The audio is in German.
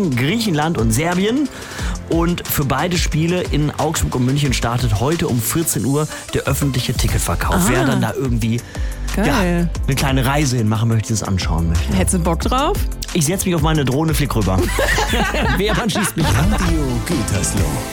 gegen Griechenland und Serbien. Und für beide Spiele in Augsburg und München startet heute um 14 Uhr der öffentliche Ticketverkauf. Wer dann da irgendwie eine kleine Reise hin machen möchte, das anschauen möchte. Hättest du Bock drauf? Ich setze mich auf meine Drohne, flieg rüber. Wer schießt mich an? Radio Gütersloh.